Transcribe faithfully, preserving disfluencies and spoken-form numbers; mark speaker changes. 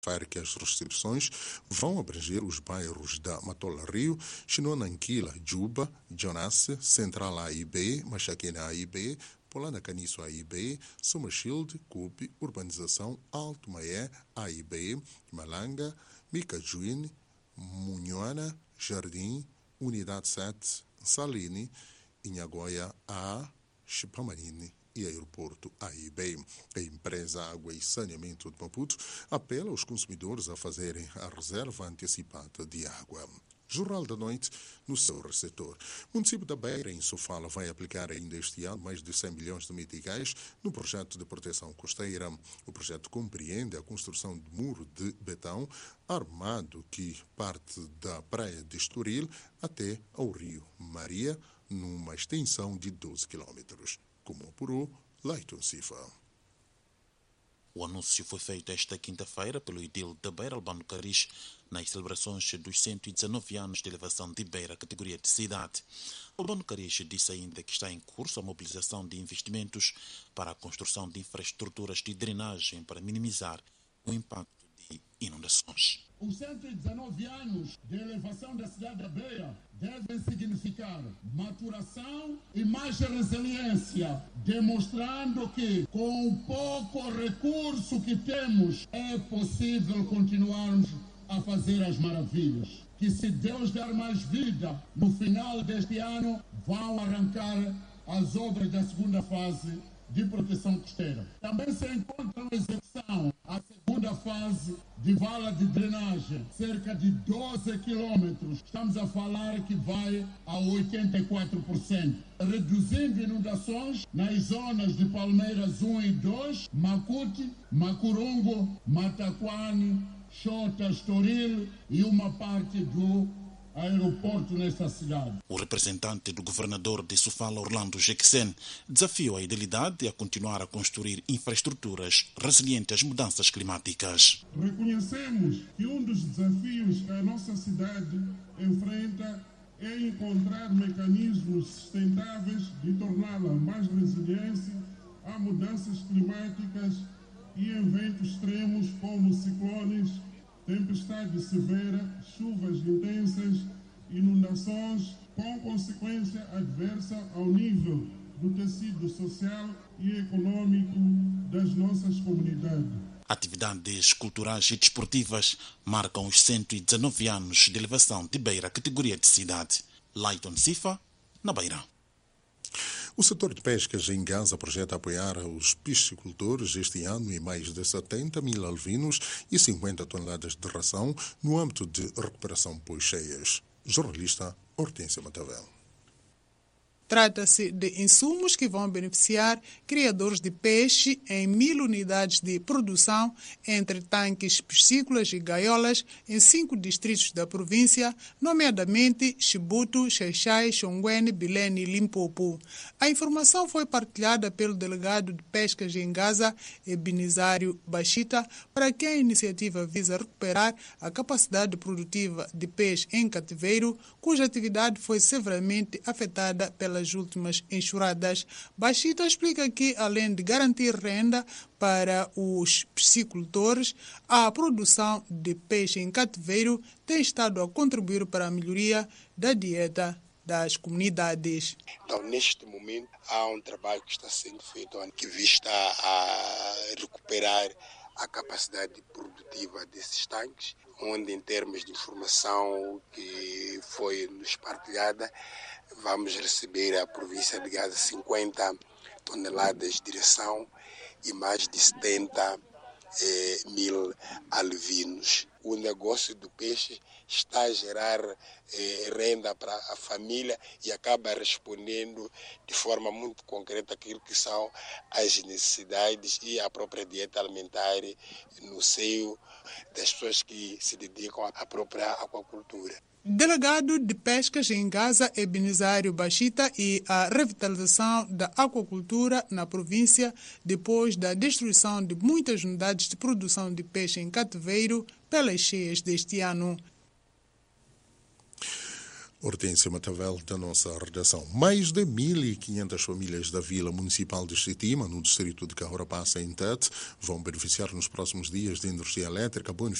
Speaker 1: que as restrições vão abranger os bairros da Matola Rio, Chinonanquila, Juba, Jonasse, Central A e B, Machaquena A e B, Polana Caniço A e B, Somachilde, Cupe, Urbanização Alto Maé A e B, Malanga, Micajuíne, Munhoana, Jardim, Unidade sete, Saline, Inhagoia A, Chipamanine e Aeroporto A e B. A empresa Água e Saneamento de Maputo apela aos consumidores a fazerem a reserva antecipada de água. Jornal da Noite no seu receptor. O município da Beira, em Sofala, vai aplicar ainda este ano mais de cem milhões de meticais no projeto de proteção costeira. O projeto compreende a construção de muro de betão armado que parte da praia de Estoril até ao rio Maria, numa extensão de doze quilômetros. Como apurou Leiton Sifa.
Speaker 2: O anúncio foi feito esta quinta-feira pelo edil da Beira, Albano Caris, nas celebrações dos cento e dezenove anos de elevação de Beira, categoria de cidade. Albano Caris disse ainda que está em curso a mobilização de investimentos para a construção de infraestruturas de drenagem para minimizar o impacto de inundações.
Speaker 3: Os cento e dezenove anos de elevação da cidade da Beira devem significar maturação e mais resiliência, demonstrando que, com o pouco recurso que temos, é possível continuarmos a fazer as maravilhas. Que, se Deus der mais vida, no final deste ano, vão arrancar as obras da segunda fase de proteção costeira. Também se encontra em execução a segunda fase de vala de drenagem, cerca de doze quilômetros. Estamos a falar que vai a oitenta e quatro por cento, reduzindo inundações nas zonas de Palmeiras um e dois, Macuti, Macurungo, Mataquane, Xota, Estoril e uma parte do aeroporto nesta cidade.
Speaker 2: O representante do governador de Sofala, Orlando Jequesen, desafiou a idilidade a continuar a construir infraestruturas resilientes às mudanças climáticas.
Speaker 4: Reconhecemos que um dos desafios que a nossa cidade enfrenta é encontrar mecanismos sustentáveis de torná-la mais resiliente a mudanças climáticas e eventos extremos como ciclones, tempestade severa, chuvas intensas, inundações, com consequência adversa ao nível do tecido social e econômico das nossas comunidades.
Speaker 2: Atividades culturais e desportivas marcam os cento e dezenove anos de elevação de Beira, categoria de cidade. Leiton Sifa, na Beira.
Speaker 1: O setor de pescas em Gaza projeta apoiar os piscicultores este ano em mais de setenta mil alvinos e cinquenta toneladas de ração no âmbito de recuperação pós-cheias. Jornalista Hortência Matavel.
Speaker 5: Trata-se de insumos que vão beneficiar criadores de peixe em mil unidades de produção entre tanques piscícolas e gaiolas em cinco distritos da província, nomeadamente Chibuto, Xaixai, Xonguene, Bilene e Limpopo. A informação foi partilhada pelo delegado de pescas em Gaza, Ebinizário Bachita, para que a iniciativa visa recuperar a capacidade produtiva de peixe em cativeiro, cuja atividade foi severamente afetada pela as últimas enxurradas. Bachita explica que, além de garantir renda para os piscicultores, a produção de peixe em cativeiro tem estado a contribuir para a melhoria da dieta das comunidades.
Speaker 6: Então, neste momento, há um trabalho que está sendo feito que vista a recuperar a capacidade produtiva desses tanques, onde, em termos de informação que foi nos partilhada, vamos receber a província de Gaza cinquenta toneladas de ração e mais de setenta eh, mil alvinos. O negócio do peixe está a gerar eh, renda para a família e acaba respondendo de forma muito concreta aquilo que são as necessidades e a própria dieta alimentar no seio das pessoas que se dedicam à própria aquacultura.
Speaker 5: Delegado de Pescas em Gaza, Ebinizário Bachita, e a revitalização da aquacultura na província depois da destruição de muitas unidades de produção de peixe em cativeiro pelas cheias deste ano.
Speaker 1: Hortência Matavel, da nossa redação. Mais de mil e quinhentas famílias da Vila Municipal de Xitima, no distrito de Cahora Passa, em Tete, vão beneficiar nos próximos dias de energia elétrica